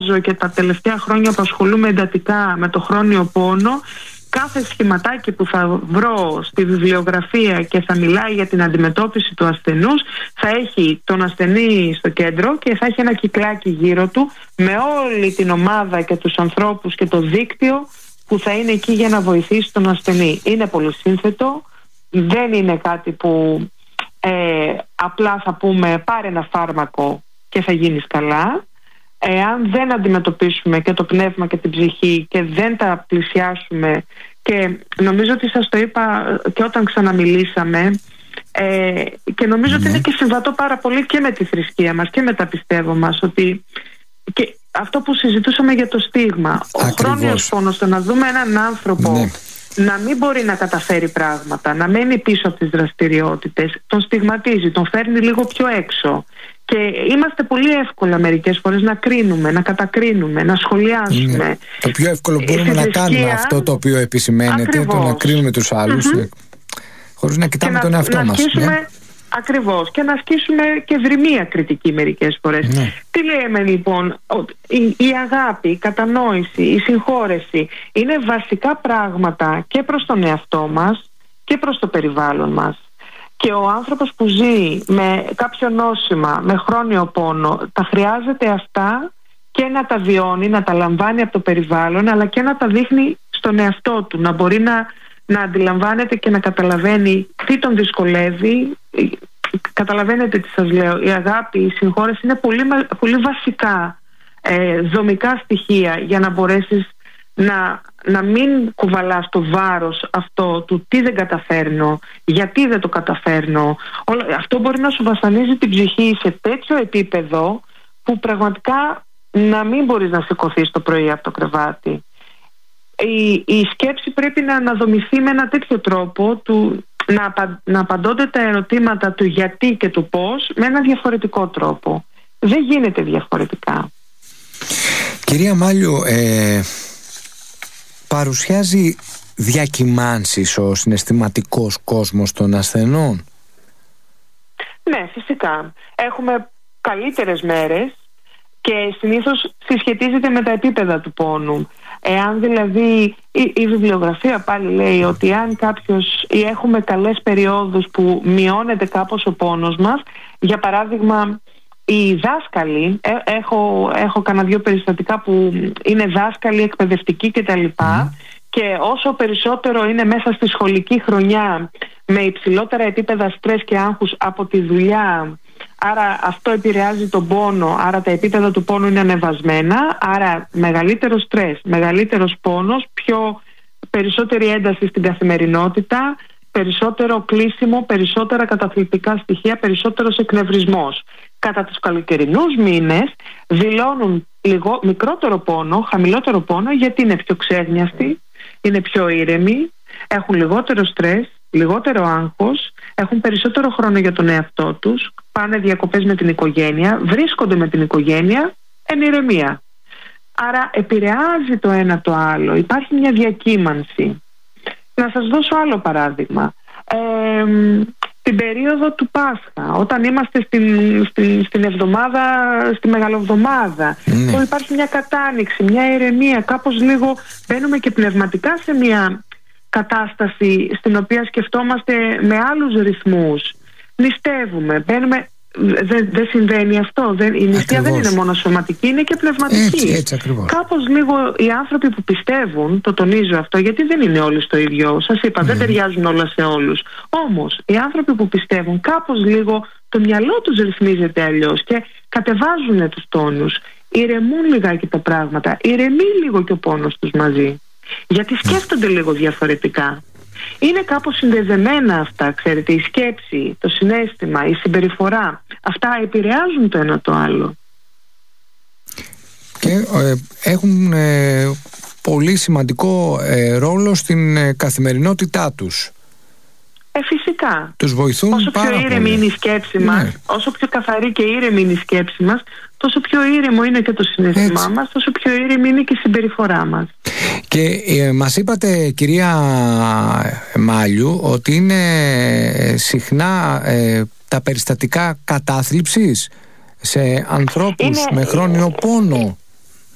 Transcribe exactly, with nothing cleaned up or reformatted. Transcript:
και τα τελευταία χρόνια που ασχολούμαι εντατικά με το χρόνιο πόνο, κάθε σχηματάκι που θα βρω στη βιβλιογραφία και θα μιλάει για την αντιμετώπιση του ασθενούς θα έχει τον ασθενή στο κέντρο και θα έχει ένα κυκλάκι γύρω του με όλη την ομάδα και τους ανθρώπους και το δίκτυο που θα είναι εκεί για να βοηθήσει τον ασθενή. Είναι πολύ σύνθετο, δεν είναι κάτι που ε, απλά θα πούμε πάρε ένα φάρμακο και θα γίνεις καλά. Εάν δεν αντιμετωπίσουμε και το πνεύμα και την ψυχή και δεν τα πλησιάσουμε, και νομίζω ότι σας το είπα και όταν ξαναμιλήσαμε, ε, και νομίζω mm-hmm. ότι είναι και συμβατό πάρα πολύ και με τη θρησκεία μας και με τα πιστεύω μας, ότι και αυτό που συζητούσαμε για το στίγμα, Ακριβώς. ο χρόνιος πόνος, το να δούμε έναν άνθρωπο mm-hmm. να μην μπορεί να καταφέρει πράγματα, να μένει πίσω από τις δραστηριότητες, τον στιγματίζει, τον φέρνει λίγο πιο έξω. Και είμαστε πολύ εύκολα μερικές φορές να κρίνουμε, να κατακρίνουμε, να σχολιάσουμε. Είναι το πιο εύκολο μπορούμε να θρησκεία, κάνουμε αυτό το οποίο επισημαίνεται, ακριβώς. Το να κρίνουμε τους άλλους, mm-hmm. χωρίς να κοιτάμε και τον να, εαυτό να μας. Ασκήσουμε, ναι. Ακριβώς, και να ασκήσουμε και δρυμία κριτική μερικές φορές. Ναι. Τι λέμε λοιπόν, η, η αγάπη, η κατανόηση, η συγχώρεση είναι βασικά πράγματα και προς τον εαυτό μας και προς το περιβάλλον μας. Και ο άνθρωπος που ζει με κάποιο νόσημα, με χρόνιο πόνο, τα χρειάζεται αυτά και να τα βιώνει, να τα λαμβάνει από το περιβάλλον, αλλά και να τα δείχνει στον εαυτό του, να μπορεί να, να αντιλαμβάνεται και να καταλαβαίνει τι τον δυσκολεύει. Καταλαβαίνετε τι σας λέω, η αγάπη, η συγχώρεση είναι πολύ, πολύ βασικά ε, δομικά στοιχεία για να μπορέσεις να, να μην κουβαλάς το βάρος αυτό του τι δεν καταφέρνω, γιατί δεν το καταφέρνω. Όλο, αυτό μπορεί να σου βασανίζει την ψυχή σε τέτοιο επίπεδο που πραγματικά να μην μπορείς να σηκωθείς το πρωί από το κρεβάτι. Η, η σκέψη πρέπει να αναδομηθεί με ένα τέτοιο τρόπο του, να, απα, να απαντώνται τα ερωτήματα του γιατί και του πώς με ένα διαφορετικό τρόπο. Δεν γίνεται διαφορετικά. Κυρία Μάλιου, ε... παρουσιάζει διακυμάνσεις ο συναισθηματικός κόσμος των ασθενών? Ναι, φυσικά. Έχουμε καλύτερες μέρες και συνήθως συσχετίζεται με τα επίπεδα του πόνου. Εάν δηλαδή η, η βιβλιογραφία πάλι λέει ότι αν κάποιος, ή έχουμε καλές περιόδους που μειώνεται κάπως ο πόνος μας, για παράδειγμα οι δάσκαλοι, ε, έχω, έχω κανένα δύο περιστατικά που είναι δάσκαλοι, εκπαιδευτικοί κτλ. Mm. Και όσο περισσότερο είναι μέσα στη σχολική χρονιά με υψηλότερα επίπεδα στρες και άγχους από τη δουλειά, άρα αυτό επηρεάζει τον πόνο, άρα τα επίπεδα του πόνου είναι ανεβασμένα, άρα μεγαλύτερο στρες, μεγαλύτερος πόνος, πιο περισσότερη ένταση στην καθημερινότητα, περισσότερο κλείσιμο, περισσότερα καταθλιπτικά στοιχεία, περισσότερος εκνευρισμός. Κατά τους καλοκαιρινούς μήνες δηλώνουν λιγό, μικρότερο πόνο, χαμηλότερο πόνο, γιατί είναι πιο ξέγνιαστοι, είναι πιο ήρεμοι, έχουν λιγότερο στρες, λιγότερο άγχος, έχουν περισσότερο χρόνο για τον εαυτό τους, πάνε διακοπές με την οικογένεια, βρίσκονται με την οικογένεια εν ηρεμία. Άρα επηρεάζει το ένα το άλλο, υπάρχει μια διακύμανση. Να σας δώσω άλλο παράδειγμα. Ε, την περίοδο του Πάσχα, όταν είμαστε στην, στην, στην εβδομάδα, στη Μεγαλοβδομάδα, mm. που υπάρχει μια κατάνοιξη, μια ηρεμία, κάπως λίγο μπαίνουμε και πνευματικά σε μια κατάσταση στην οποία σκεφτόμαστε με άλλους ρυθμούς, νηστεύουμε, μπαίνουμε. Δεν δε συμβαίνει αυτό. Δεν, η νηστεία δεν είναι μόνο σωματική, είναι και πνευματική. Έτσι, έτσι ακριβώς. Κάπως λίγο οι άνθρωποι που πιστεύουν, το τονίζω αυτό, γιατί δεν είναι όλοι στο ίδιο. Σας είπα, mm. δεν ταιριάζουν όλα σε όλους. Όμως, οι άνθρωποι που πιστεύουν, κάπως λίγο το μυαλό τους ρυθμίζεται αλλιώς και κατεβάζουν τους τόνους. Ηρεμούν λιγάκι τα πράγματα. Ηρεμεί λίγο και ο πόνος τους μαζί. Γιατί σκέφτονται mm. λίγο διαφορετικά. Είναι κάπως συνδεδεμένα αυτά, ξέρετε, η σκέψη, το συναίσθημα, η συμπεριφορά. Αυτά επηρεάζουν το ένα το άλλο. Και ε, έχουν ε, πολύ σημαντικό ε, ρόλο στην ε, καθημερινότητά τους. Ε, φυσικά. Τους βοηθούν όσο πάρα πιο ήρεμη πολύ. είναι η σκέψη μας, ναι. όσο πιο καθαρή και ήρεμη είναι η σκέψη μας, τόσο πιο ήρεμο είναι και το συναίσθημά Έτσι. μας, τόσο πιο ήρεμη είναι και η συμπεριφορά μας. Και ε, μας είπατε, κυρία Μάλιου, ότι είναι συχνά ε, τα περιστατικά κατάθλιψης σε ανθρώπους είναι, με χρόνιο πόνο.